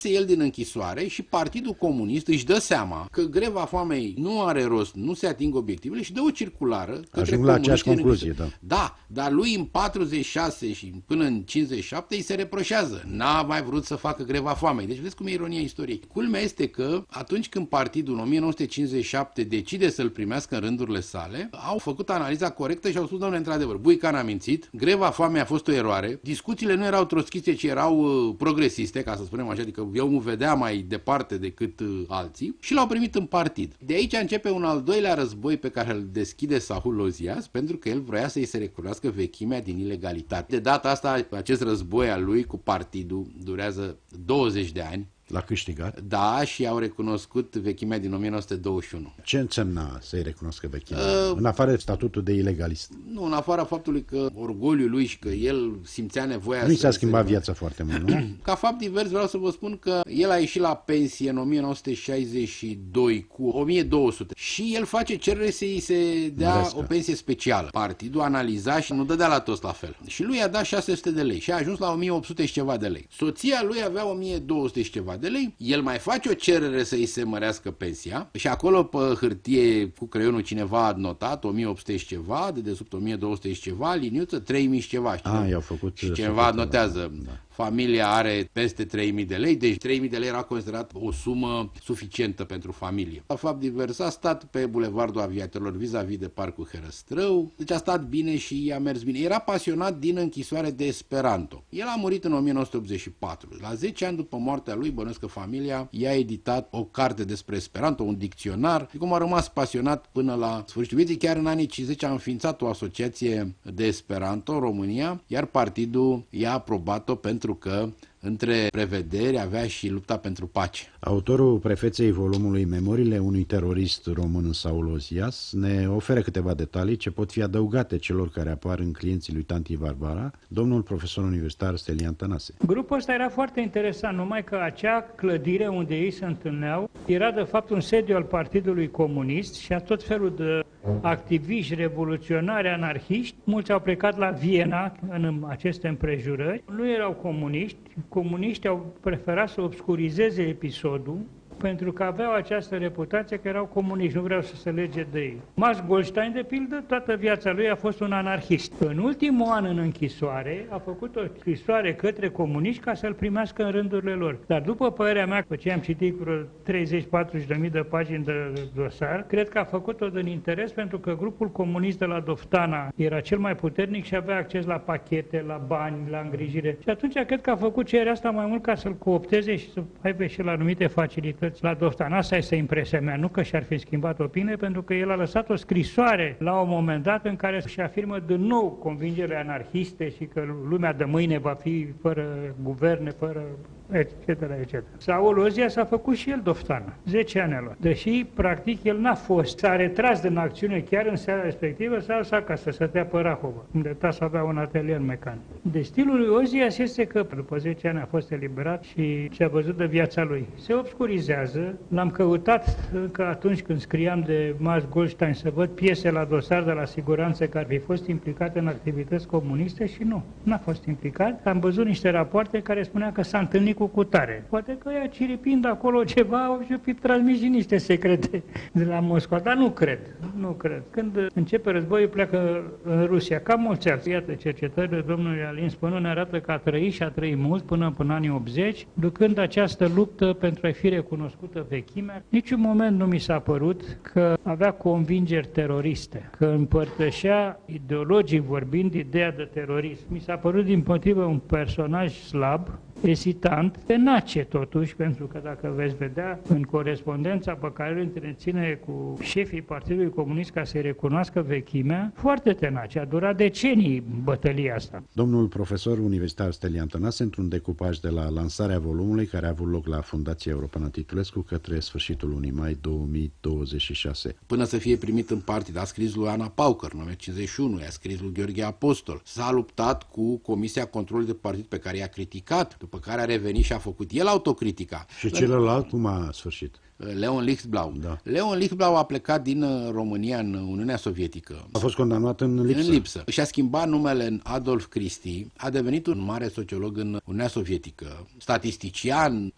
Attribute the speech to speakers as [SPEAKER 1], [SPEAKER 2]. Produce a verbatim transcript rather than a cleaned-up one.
[SPEAKER 1] el din închisoare și Partidul Comunist își dă seama că greva foamei nu are rost, nu se ating obiectivele și dă o circulară către
[SPEAKER 2] ajung la aceeași concluzie, da.
[SPEAKER 1] Da, dar lui în patruzeci și șase și până în cincizeci și șapte îi se reproșează. N-a mai vrut să facă greva foamei. Deci vezi cum e ironia istoriei. Culmea este că atunci când partidul în o mie nouă sute cincizeci și șapte decide să-l primească în rândurile sale, au făcut analiza corectă și au spus, doamne, într-adevăr, Buican a mințit, greva foamei a fost o eroare, discuțiile nu erau trotschiste, ci erau uh, progresiste, ca să spunem așa, adică eu mă vedea mai departe decât uh, alții și l-au primit în partid. De aici începe un al doilea război pe care îl deschide Saul Ozias, pentru că el vrea să-i se recunoască vechimea din ilegalitate. De data asta, acest război al lui cu partidul durează douăzeci de ani.
[SPEAKER 2] L-a câștigat?
[SPEAKER 1] Da, și au recunoscut vechimea din o mie nouă sute douăzeci și unu.
[SPEAKER 2] Ce însemna să-i recunoscă vechimea? Uh, în afară de statutul de ilegalist.
[SPEAKER 1] Nu, în afara faptului că orgoliul lui și că el simțea nevoia...
[SPEAKER 2] Nu i s-a schimbat se... viața foarte mult, nu?
[SPEAKER 1] Ca fapt divers vreau să vă spun că el a ieșit la pensie în o mie nouă sute șaizeci și doi cu o mie două sute și el face cerere să-i se dea Mărescă. o pensie specială. Partidul analiza și nu dădea la toți la fel. Și lui a dat șase sute de lei și a ajuns la o mie opt sute și ceva de lei. Soția lui avea o mie două sute și ceva de lei, el mai face o cerere să îi se mărească pensia și acolo pe hârtie cu creionul cineva a notat o mie opt sute și ceva, de desubt o mie două sute și ceva, liniuță trei mii și ceva. Știi?
[SPEAKER 2] A, i-au făcut,
[SPEAKER 1] și cineva
[SPEAKER 2] făcut,
[SPEAKER 1] notează.
[SPEAKER 2] Da.
[SPEAKER 1] Familia are peste trei mii de lei, deci trei mii de lei era considerat o sumă suficientă pentru familie. La fapt divers a stat pe Bulevardul Aviatorilor vis-a-vis de Parcul Herăstrău, deci a stat bine și i-a mers bine. Era pasionat din închisoare de Esperanto. El a murit în o mie nouă sute optzeci și patru. La zece ani după moartea lui, bănuiesc că familia i-a editat o carte despre Esperanto, un dicționar, și cum a rămas pasionat până la sfârșitul vieții. Chiar în anii cincizeci a înființat o asociație de Esperanto în România, iar partidul i-a aprobat-o pentru că între prevederi avea și lupta pentru pace.
[SPEAKER 2] Autorul prefeței volumului Memoriile unui terorist român, Saul Ozias, ne oferă câteva detalii ce pot fi adăugate celor care apar în Clienții lui Tanti Barbara, domnul profesor universitar Stelian Tănase.
[SPEAKER 3] Grupul ăsta era foarte interesant, numai că acea clădire unde ei se întâlneau era de fapt un sediu al Partidului Comunist și a tot felul de activiști, revoluționari, anarhiști. Mulți au plecat la Viena în aceste împrejurări. Nu erau comuniști. Comuniștii au preferat să obscurizeze episodul pentru că aveau această reputație că erau comuniști, nu vreau să se lege de ei. Max Goldstein, de pildă, toată viața lui a fost un anarhist. În ultimul an în închisoare a făcut o scrisoare către comuniști ca să-l primească în rândurile lor. Dar după părerea mea, că ce am citit vreo treizeci patruzeci de mii de pagini de dosar, cred că a făcut-o din interes pentru că grupul comunist de la Doftana era cel mai puternic și avea acces la pachete, la bani, la îngrijire. Și atunci cred că a făcut cererea asta mai mult ca să-l coopteze și să aibă și la anumite facilități la Doftana. Asta este impresia mea, nu că și-ar fi schimbat opinie, pentru că el a lăsat o scrisoare la un moment dat în care își afirmă din nou convingerile anarhiste și că lumea de mâine va fi fără guverne, fără et cetera et cetera. Saul Ozias a făcut și el Doftana, zece ani a luat. Deși, practic, el n-a fost, s-a retras din acțiune chiar în seara respectivă, s-a dus acasă să stea pe Rahova, unde tasa avea un atelier mecanic. De stilul lui Ozias este că după zece ani a fost eliberat și ce a văzut de viața lui. Se obscurizează, l-am căutat încă atunci când scriam de Max Goldstein să văd piese la dosar de la siguranță care ar fi fost implicate în activități comuniste și nu, n-a fost implicat. Am văzut niște rapoarte care spunea că s-a întâlnit cu cutare. Poate că ea ciripind acolo ceva au fi transmis și niște secrete de la Moscova, dar nu cred, nu cred. Când începe războiul pleacă în Rusia, ca mulți alții. Iată, cercetările domnului Alin Spănu ne arată că a trăit și a trăit mult până în anii optzeci, ducând această luptă pentru a fi recunoscută vechimea. Niciun moment nu mi s-a părut că avea convingeri teroriste, că împărtășea ideologic vorbind ideea de terorism. Mi s-a părut din motivă un personaj slab, ezitant, tenace totuși, pentru că dacă veți vedea în corespondența pe care îl întreține cu șefii Partidului Comunist ca să-i recunoască vechimea, foarte tenace, a durat decenii bătălia asta.
[SPEAKER 2] Domnul profesor universitar Stelian Tănase, într-un decupaj de la lansarea volumului care a avut loc la Fundația Europeană Titulescu către sfârșitul lunii mai două mii douăzeci și șase.
[SPEAKER 1] Până să fie primit în partid, a scris lui Ana Paucăr, în o mie cincizeci și unu, a scris lui Gheorghe Apostol, s-a luptat cu Comisia Controlului de Partid pe care i-a criticat, după care a revenit și a făcut el autocritica.
[SPEAKER 2] Și celălalt cum a sfârșit?
[SPEAKER 1] Leon Lichtblau. Da. Leon Lichtblau a plecat din România în Uniunea Sovietică.
[SPEAKER 2] A fost condamnat în lipsă.
[SPEAKER 1] În lipsă. Și-a schimbat numele în Adolf Christie, a devenit un mare sociolog în Uniunea Sovietică, statistician,